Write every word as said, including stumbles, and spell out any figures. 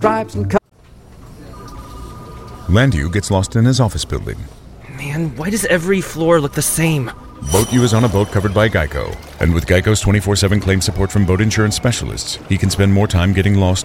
stripes and colors. Landu gets lost in his office building. Man, why does every floor look the same? BoatU is on a boat covered by Geico. And with Geico's twenty-four seven claim support from boat insurance specialists, he can spend more time getting lost